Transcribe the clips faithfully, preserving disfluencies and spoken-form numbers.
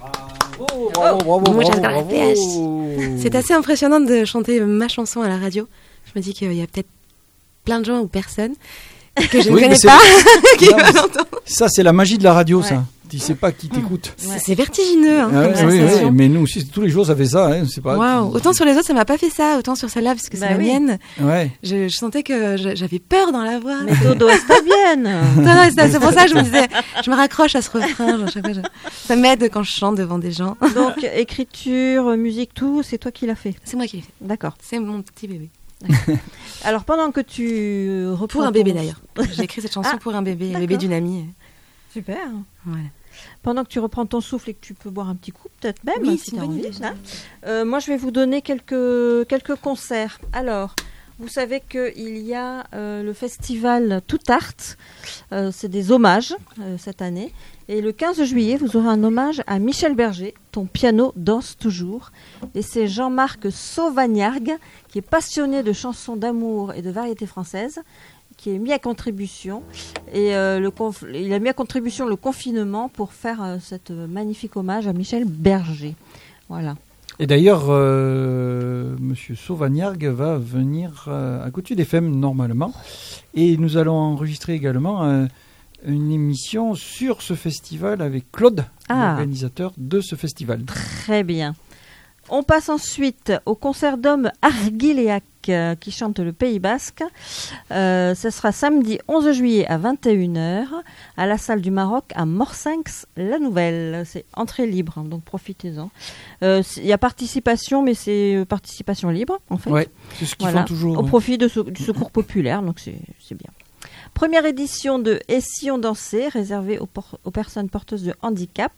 Bravo, bravo, bravo, Moi, bravo, j'adore la bravo. P H. C'est assez impressionnant de chanter ma chanson à la radio. Je me dis qu'il y a peut-être plein de gens ou personnes que je ne Oui, mais connais c'est- pas qui Non, mais vont l'entendre. Ça, c'est la magie de la radio, Ouais. ça. Tu sais pas qui t'écoute. C'est c'est vertigineux hein, Ah ouais, comme oui, sensation. oui, mais nous aussi, tous les jours, ça fait ça. Hein, c'est pas. Waouh. Autant sur les autres, ça m'a pas fait ça. Autant sur celle-là, parce que c'est Bah la oui. mienne. Ouais. Je, je sentais que je- j'avais peur dans la voix. Mais todo está bien. Non, non, c'est c'est pour ça que je me disais, je me raccroche à ce refrain. Genre, chaque fois, je- Ça m'aide quand je chante devant des gens. Donc, écriture, musique, tout, c'est toi qui l'as fait. C'est moi qui l'ai fait. D'accord. C'est mon petit bébé. Alors, pendant que tu reprends Pour un ton- bébé d'ailleurs. J'ai écrit cette chanson Ah, pour un bébé, le d'accord. bébé d'une amie. Super. Voilà. Pendant que tu reprends ton souffle et que tu peux boire un petit coup, peut-être même, Oui, si c'est tu une as bonne envie. idée, hein. Euh, moi, je vais vous donner quelques, quelques concerts. Alors, vous savez qu'il y a euh, le festival Tout Art. Euh, c'est des hommages euh, cette année. Et le quinze juillet, vous aurez un hommage à Michel Berger. Ton piano danse toujours. Et c'est Jean-Marc Sauvagnargues, qui est passionné de chansons d'amour et de variété française, qui est mis à contribution. Et euh, le conf- il a mis à contribution le confinement pour faire euh, cette magnifique hommage à Michel Berger. Voilà. Et d'ailleurs, euh, Monsieur Sauvagnargues va venir euh, à Coutu d'F M normalement. Et nous allons enregistrer également euh, une émission sur ce festival avec Claude, Ah. l'organisateur de ce festival. Très bien. On passe ensuite au concert d'hommes Arguiléac euh, qui chante le Pays Basque. Euh, ce sera samedi onze juillet à vingt et une heures à la salle du Maroc à Morsinx, la Nouvelle. C'est entrée libre, hein, donc profitez-en. Euh, c'est- Il y a participation, mais c'est euh, participation libre en fait. Ouais, c'est ce qu'ils Voilà, font toujours. au hein. profit de ce- du secours populaire, donc c'est c'est bien. Première édition de Et si on dansait, réservée aux, por- aux personnes porteuses de handicap.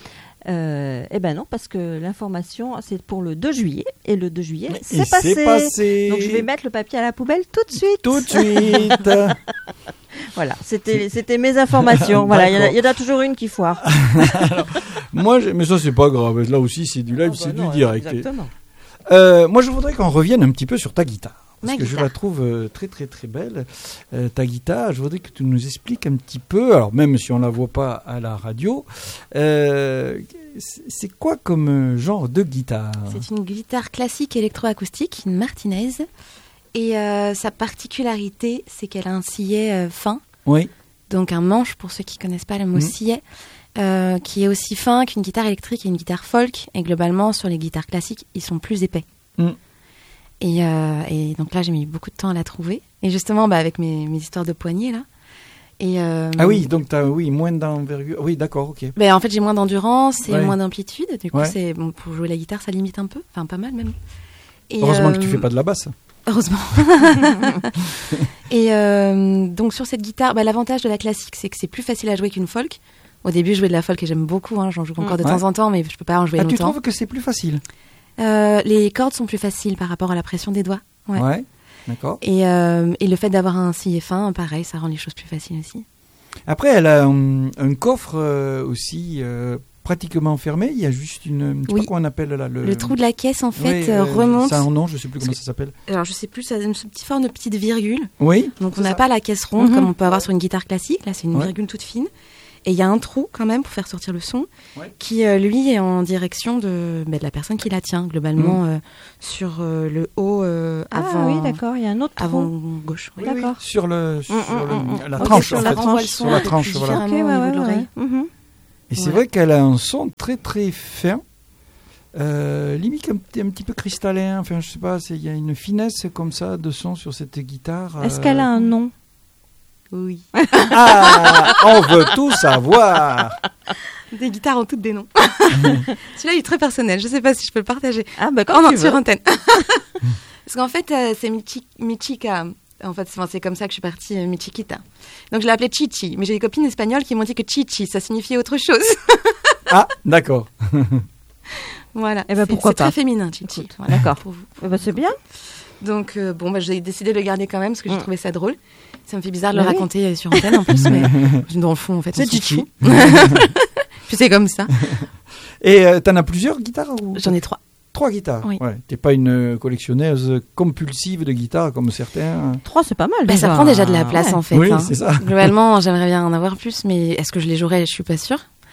Euh, eh ben non, parce que l'information, c'est pour le deux juillet, et le deux juillet, Et c'est passé. c'est passé. Donc je vais mettre le papier à la poubelle tout de suite. Tout de suite. Voilà, c'était c'était mes informations. Voilà, il y en a- il y, en a toujours une qui foire. Moi, je- mais ça, c'est pas grave. Là aussi, c'est du live, Ah bah c'est non, du direct. Exactement. Euh, moi, je voudrais qu'on revienne un petit peu sur ta guitare. Parce Ma que je guitare. la trouve euh, très très très belle. Euh, ta guitare, je voudrais que tu nous expliques un petit peu, alors même si on la voit pas à la radio, euh, c'est c'est quoi comme euh, genre de guitare? C'est une guitare classique électroacoustique, une Martinez. Et euh, sa particularité, c'est qu'elle a un sillet euh, fin, Oui. donc un manche pour ceux qui connaissent pas le mot Mhm. sillet, euh, qui est aussi fin qu'une guitare électrique et une guitare folk. Et globalement, sur les guitares classiques, ils sont plus épais. Mhm. Et, euh, et donc là, j'ai mis beaucoup de temps à la trouver. Et justement, bah, avec mes, mes histoires de poignets, là. Et, euh, Ah oui, donc tu as oui, moins d'envergure. Oui, d'accord, ok. ben, en fait, j'ai moins d'endurance et Ouais. moins d'amplitude. Du coup, Ouais. c'est, bon, pour jouer la guitare, ça limite un peu. Enfin, pas mal même. Et, Heureusement que euh, tu fais pas de la basse. Heureusement. Et euh, donc sur cette guitare, bah, l'avantage de la classique, c'est que c'est plus facile à jouer qu'une folk. Au début, je jouais de la folk et j'aime beaucoup. Hein, j'en joue encore de Ouais. temps en temps, mais je peux pas en jouer Ah, tu longtemps. trouves que c'est plus facile? Euh, les cordes sont plus faciles par rapport à la pression des doigts. Ouais. D'accord. Et, euh, et le fait d'avoir un sillet fin, pareil, ça rend les choses plus faciles aussi. Après, elle a un, un coffre euh, aussi euh, pratiquement fermé. Il y a juste une. Je sais Oui. pas comment on appelle là. Le, Le trou de la caisse, en fait, Oui, euh, euh, remonte. Ça a un nom, je sais plus comment Parce ça s'appelle. Alors, je sais plus, ça a une petite forme de petite virgule. Oui. Donc, c'est on n'a ça. pas la caisse ronde Mhm. comme on peut avoir sur une guitare classique. Là, c'est une Ouais. virgule toute fine. Et il y a un trou quand même pour faire sortir le son Ouais. qui, euh, lui, est en direction de, bah, de la personne qui la tient, globalement, euh, sur euh, le haut euh, avant, Ah oui, d'accord, il y a un autre avant trou. gauche. oui. Oui, oui, D'accord. sur le, sur Mm, le- mm, mm. la Ok, tranche, sur en la fait. tranche. Sur la tranche, plus voilà. différemment Ok, au ouais, niveau de ouais, l'oreille. ouais. Mhm. Et c'est Voilà. vrai qu'elle a un son très très fin, euh, limite un, petit- un petit peu cristallin. Enfin, je sais pas, c'est- il y a une finesse comme ça de son sur cette guitare. Est-ce euh. qu'elle a un nom? Oui. Ah, on veut tout savoir. Des guitares ont toutes des noms. Celui-là, il est très personnel. Je sais pas si je peux le partager. Ah bah Oh quand non, tu sur veux. antenne. Parce qu'en fait, euh, c'est Michi- Michika. En fait, c'est, enfin, c'est comme ça que je suis partie, euh, Michiquita. Donc, je l'ai appelée Chichi. Mais j'ai des copines espagnoles qui m'ont dit que Chichi, ça signifiait autre chose. Ah, d'accord. Voilà. Eh ben, C'est- pourquoi c'est pas. très féminin, Chichi. Écoute, Voilà, d'accord. pour vous. Eh ben, c'est bien. Donc, euh, bon, bah, j'ai décidé de le garder quand même parce que j'ai Mm. trouvé ça drôle. Ça me fait bizarre de Bah le oui. raconter euh, sur antenne en plus, mais dans le fond, en fait, on C'est s'en Chichi. fout. Puis c'est comme ça. Et euh, t'en as plusieurs guitares ou... J'en ai trois. Trois guitares. Oui. Ouais. T'es pas une collectionneuse compulsive de guitares comme certains. Trois, c'est pas mal. Bah, ça prend déjà de la place Ouais. en fait. Oui, hein. c'est ça. Globalement, j'aimerais bien en avoir plus, mais est-ce que je les jouerais? Je suis pas sûre.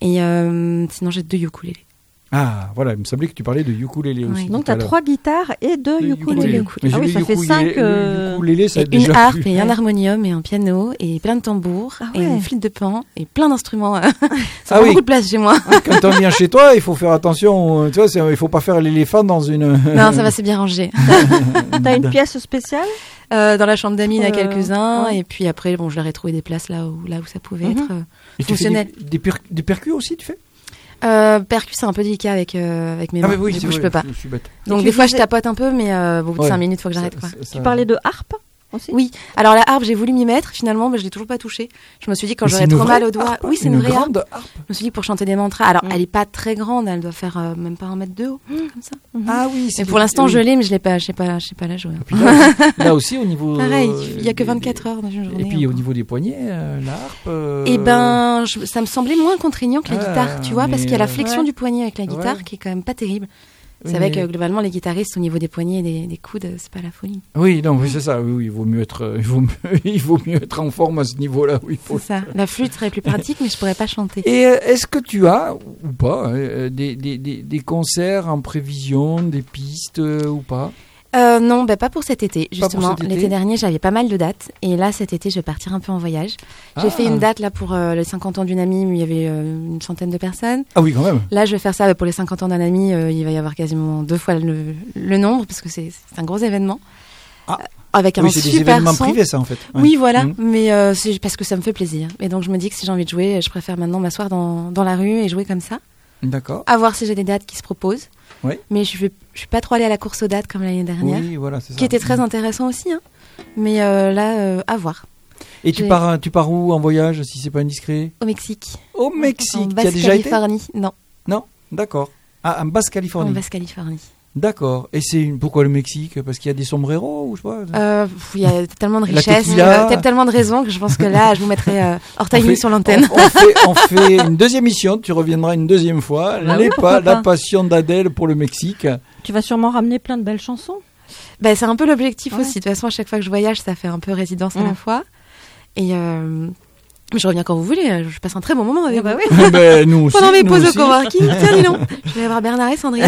Et euh, sinon, j'ai deux ukulélés. Ah, voilà, il me semblait que tu parlais de ukulélé aussi. Oui. Donc, tu as trois guitares et deux ukulélés. ukulélés. Ah oui, ça fait cinq. Euh... Ukulélé, ça et une harpe, et un harmonium, et un piano, et plein de tambours, ah ouais. et une flûte de pan, et plein d'instruments. Ça ah prend oui. beaucoup de place chez moi. Quand on vient chez toi, il faut faire attention. Tu vois, c'est, il faut pas faire l'éléphant dans une... Non, ça va, c'est bien rangé. T'as une pièce spéciale? Euh, dans la chambre d'amis, il y en a quelques-uns, ouais. et puis après, bon, je leur ai trouvé des places là où, là où ça pouvait mm-hmm. être euh, et fonctionnel. Tu fais des, des, per- des percus aussi, tu fais? Euh, percus, c'est un peu délicat avec, euh, avec mes mains. Ah, oui, du coup, vrai, je peux pas. Je suis bête. Donc, des fois, disais... je tapote un peu, mais euh, au bout de ouais, cinq minutes, il faut que j'arrête. Ça, quoi. Ça, ça... Tu parlais de harpe aussi? Oui. Alors, la harpe, j'ai voulu m'y mettre. Finalement, bah, je l'ai toujours pas touchée. Je me suis dit, quand mais j'aurais trop mal au doigt. Oui, c'est une, une vraie harpe. harpe. Je me suis dit, pour chanter des mantras. Alors, mm. elle est pas très grande. Elle doit faire euh, même pas un mètre de haut. Mm. Comme ça. Mm-hmm. Ah oui. Mais pour l'instant, oui. je l'ai, mais je l'ai pas, je sais pas, je sais pas la jouer. Là, là aussi, au niveau. Pareil, il y a que vingt-quatre heures dans une journée. Et puis, au niveau des poignets, la harpe. Eh ben, ça me semblait moins contraignant que la guitare, tu vois, parce qu'il y a la flexion du poignet avec la guitare qui est quand même pas terrible. C'est oui, vrai mais... que globalement, les guitaristes, au niveau des poignets et des, des coudes, c'est pas la folie. Oui, non, oui, c'est ça. Oui, oui, il vaut mieux être, il vaut mieux, il vaut mieux être en forme à ce niveau-là. Oui, faut c'est ça. La flûte serait plus pratique, mais je pourrais pas chanter. Et euh, est-ce que tu as ou pas euh, des, des, des, des concerts en prévision, des pistes euh, ou pas? Euh, non, bah, pas pour cet été, justement. Cet été. L'été dernier, j'avais pas mal de dates. Et là, cet été, je vais partir un peu en voyage. J'ai ah. fait une date là pour euh, les cinquante ans d'une amie, où il y avait euh, une centaine de personnes. Ah oui, quand même. Là, je vais faire ça bah, pour les cinquante ans d'un ami. Euh, il va y avoir quasiment deux fois le, le nombre, parce que c'est, c'est un gros événement. Ah. Euh, avec un oui, c'est super des événements son. privés, ça, en fait. Ouais. Oui, voilà. Mmh. Mais euh, c'est parce que ça me fait plaisir. Et donc, je me dis que si j'ai envie de jouer, je préfère maintenant m'asseoir dans, dans la rue et jouer comme ça. D'accord. À voir si j'ai des dates qui se proposent. Oui. Mais je ne suis pas trop allée à la course aux dates comme l'année dernière. Oui, voilà, c'est ça. Qui était très intéressant aussi. Hein. Mais euh, là, euh, à voir. Et tu pars, tu pars où en voyage, si c'est pas indiscret? Au Mexique. Au Mexique, tu as déjà été? En Basse-Californie, non. Non, d'accord. Ah, en Basse-Californie. En Basse-Californie. D'accord. Et c'est une... pourquoi le Mexique? Parce qu'il y a des sombreros ou je sais pas? Euh, il y a tellement de richesses, euh, tellement de raisons que je pense que là, je vous mettrai euh, hors timing sur l'antenne. On, on, fait, on fait une deuxième émission, tu reviendras une deuxième fois. Ah oui, pas, la passion d'Adèle pour le Mexique. Tu vas sûrement ramener plein de belles chansons. Ben, c'est un peu l'objectif ouais. aussi. De toute façon, à chaque fois que je voyage, ça fait un peu résidence mmh. à la fois. Et euh, je reviens quand vous voulez. Je passe un très bon moment avec bah vous. Oui. Ben, nous aussi, pendant mes nous pauses aussi. au coworking. Tiens, dis donc. Je vais voir Bernard et Sandrine.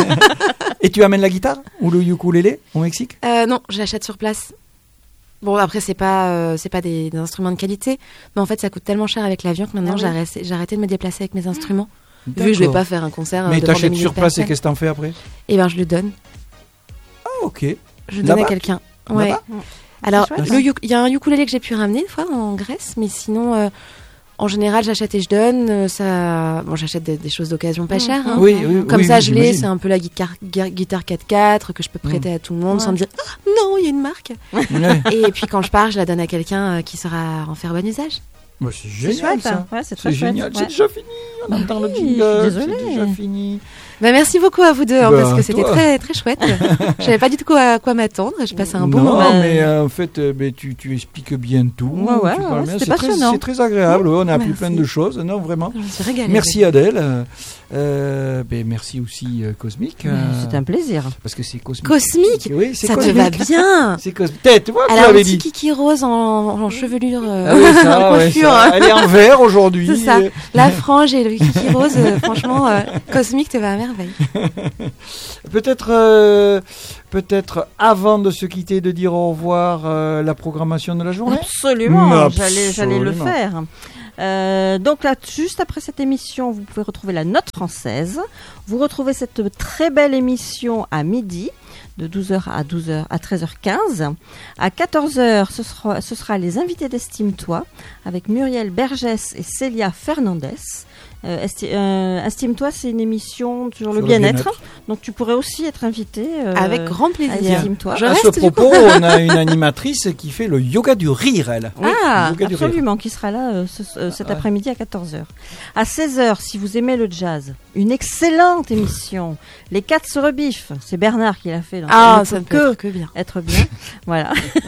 Et tu amènes la guitare ou le ukulélé au Mexique? euh, Non, je l'achète sur place. Bon, après, c'est pas, euh, c'est pas des, des instruments de qualité. Mais en fait, ça coûte tellement cher avec l'avion que maintenant, ah oui. j'ai, arrêté, j'ai arrêté de me déplacer avec mes instruments. D'accord. Vu que je vais pas faire un concert. Mais euh, t'achètes sur place et qu'est-ce que t'en fais après? Eh ben, je le donne. Ah, ok. Je le donne à quelqu'un. Ouais. Là-bas Alors, il y a un ukulélé que j'ai pu ramener une fois en Grèce, mais sinon, euh, en général, j'achète et je donne. Euh, ça... Bon, j'achète des, des choses d'occasion pas chères. Hein. Oui, oui, Comme oui, ça, oui, je l'ai. C'est un peu la guitare, guitare quatre quatre que je peux prêter mmh. à tout le monde ouais. sans me dire ah, non, il y a une marque. Et puis, quand je pars, je la donne à quelqu'un qui saura en faire bon usage. Bah, c'est génial, c'est chouette, ça. Ouais, c'est, très c'est génial. Ouais. C'est déjà fini. On entend oui, le jingle. C'est déjà fini. Bah, merci beaucoup à vous deux, hein, bah, parce que c'était toi. très très chouette. Je savais pas du tout quoi, à quoi m'attendre. J'ai passé un bon non, moment. Non, mais euh, en fait, euh, bah, tu, tu expliques bien tout. Ouais, ouais, tu ouais, parles c'est, c'est, passionnant. très, c'est très agréable. Ouais, on a merci. appris plein de choses. Non, vraiment. Je me suis régalée. Merci Adèle. Euh, ben, merci aussi euh, Cosmique. Euh, c'est un plaisir. Parce que c'est Cosmique. Cosmique oui, c'est ça cosmique. te va bien. C'est Cosmique. Tête, tu vois, elle a un petit kiki rose en, en chevelure. Euh, ah oui, ça, ouais, ça. Elle est en vert aujourd'hui. C'est ça. La frange et le kiki rose, euh, franchement, euh, Cosmique te va à merveille. Peut-être, euh, peut-être avant de se quitter, de dire au revoir euh, la programmation de la journée. Absolument, Absolument. J'allais, j'allais le faire. Euh, donc là, juste après cette émission, vous pouvez retrouver la note française. Vous retrouvez cette très belle émission à midi, de douze heures à douze heures à treize heures quinze. À quatorze heures, ce sera, ce sera les invités d'Estime-toi avec Muriel Bergès et Célia Fernandez. Euh, esti- euh, Estime-toi, c'est une émission sur, sur le, bien-être. le bien-être. Donc tu pourrais aussi être invité. Euh, Avec grand plaisir. Estime-toi. Je à ce propos, on a une animatrice qui fait le yoga du rire, elle. Oui, ah, absolument, qui sera là euh, ce, euh, cet ah, après-midi à quatorze heures. À seize heures, si vous aimez le jazz, une excellente émission. Les quatre se rebiffent. C'est Bernard qui l'a fait. Donc ah, ça ne peut que bien. Être bien. Voilà.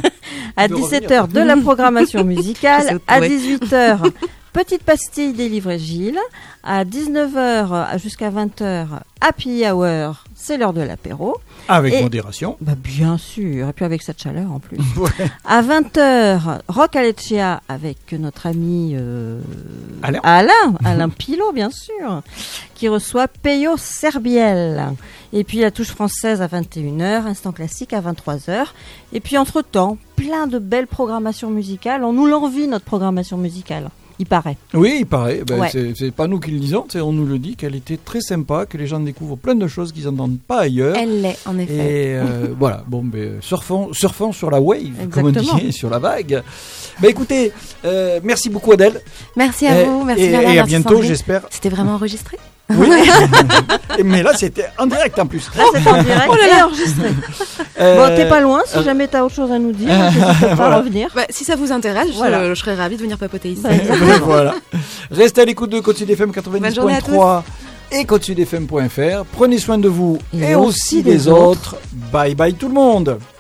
À dix-sept heures, de la programmation musicale. À dix-huit heures, petite pastille délivrée Gilles. À dix-neuf heures jusqu'à vingt heures, Happy Hour c'est l'heure de l'apéro. Avec et, modération. Bah bien sûr, et puis avec cette chaleur en plus. Ouais. À vingt heures, Rock Alecea avec notre ami euh, Alain. Alain, Alain Pilot bien sûr, qui reçoit Peyo Serbiel. Et puis la touche française à vingt et une heures, Instant Classique à vingt-trois heures. Et puis entre-temps, plein de belles programmations musicales. On nous l'envie notre programmation musicale. Il paraît. Oui, il paraît. Ben, ouais. c'est, c'est pas nous qui le disons, c'est, on nous le dit qu'elle était très sympa, que les gens découvrent plein de choses qu'ils n'entendent pas ailleurs. Elle l'est, en effet. Et euh, voilà, bon, ben, surfons, surfons sur la wave, Exactement. comme on dit, sur la vague. Ben, écoutez, euh, merci beaucoup Adèle. Merci à et, vous, merci et, Bernard, et à merci bientôt, Sandrine. j'espère. C'était vraiment enregistré ? Oui, mais là c'était en direct en plus. Là c'est en direct Oh là là. et enregistré. Euh, Bon, t'es pas loin, si jamais t'as autre chose à nous dire, n'hésite pas Voilà. à revenir. Bah, si ça vous intéresse, Voilà. je, je serais ravie de venir papoter ici. Bah, voilà. Restez à l'écoute de Côte Sud F M quatre-vingt-dix point trois et côte sud f m point f r. Prenez soin de vous et, Et aussi aussi des des autres. Bye bye tout le monde.